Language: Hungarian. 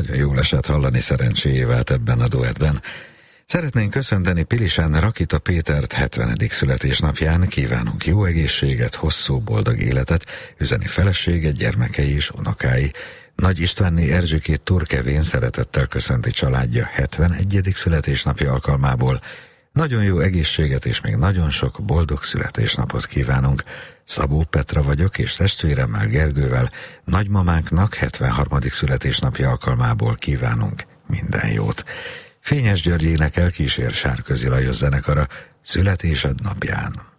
nagyon jól esett hallani Szerencséjévát ebben a duettben. Szeretnénk köszönteni Pilisán Rakita Pétert 70. születésnapján, kívánunk jó egészséget, hosszú, boldog életet, üzeni felesége, gyermekei és unokái. Nagy Istvánné Erzsikét Turkevén szeretettel köszönti családja 71. születésnapja alkalmából. Nagyon jó egészséget és még nagyon sok boldog születésnapot kívánunk. Szabó Petra vagyok, és testvéremmel Gergővel nagymamánknak 73. születésnapja alkalmából kívánunk minden jót. Fényes György énekel, kísér Sárközi Lajos zenekara születésed napján.